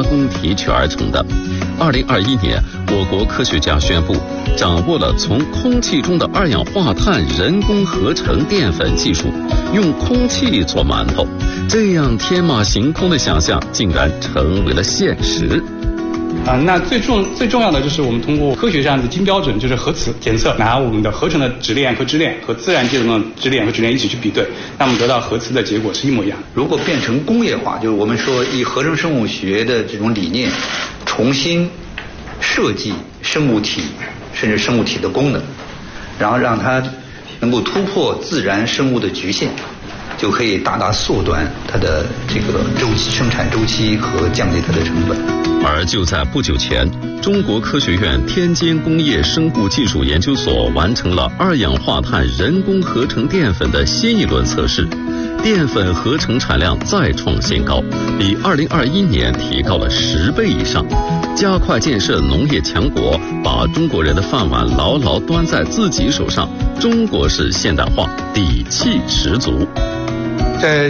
加工提取而成的。2021年，我国科学家宣布，掌握了从空气中的二氧化碳人工合成淀粉技术，用空气做馒头。这样天马行空的想象，竟然成为了现实。 那最重要的就是我们通过科学这样的金标准，就是核磁检测，拿我们的合成的质链和支链和自然界中的质链和质链一起去比对，那我们得到核磁的结果是一模一样的。 如果变成工业化，就是我们说以合成生物学的这种理念重新设计生物体，甚至生物体的功能，然后让它能够突破自然生物的局限，就可以大大缩短它的这个生产周期和降低它的成本。 而就在不久前，中国科学院天津工业生物技术研究所完成了二氧化碳人工合成淀粉的新一轮测试，淀粉合成产量再创新高，比2021年提高了10倍以上，加快建设农业强国，把中国人的饭碗牢牢端在自己手上，中国式现代化底气十足。 在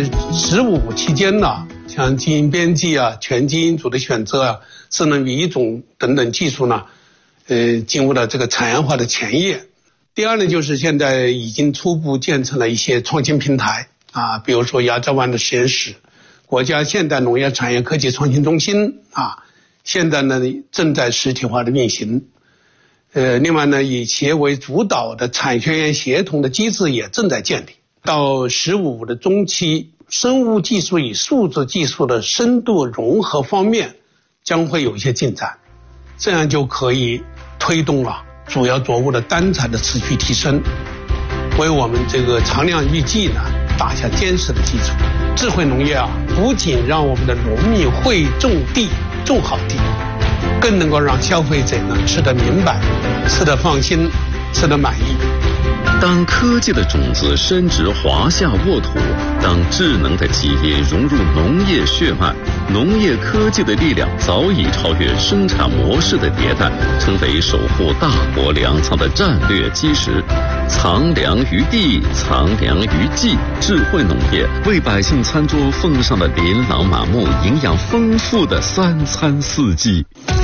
15期间呢，像基因编辑啊、全基因组的选择啊、智能移种等等技术呢，进入了这个产业化的前夜。第二呢，就是现在已经初步建成了一些创新平台啊，比如说亚洲湾的实验室、国家现代农业产业科技创新中心啊，现在呢正在实体化的运行。另外呢，以企业为主导的产学研协同的机制也正在建立。到15的中期，生物技术与数字技术的深度融合方面将会有一些进展，这样就可以推动了主要作物的单产的持续提升，为我们这个长量育季呢打下坚实的基础。智慧农业啊，不仅让我们的农民会种地种好地，更能够让消费者呢吃得明白、吃得放心、吃得满意。 当科技的种子深植华夏沃土，当智能的基因融入农业血脉，农业科技的力量早已超越生产模式的迭代，成为守护大国粮仓的战略基石。藏粮于地，藏粮于技，智慧农业为百姓餐桌奉上了琳琅满目、营养丰富的3餐4季。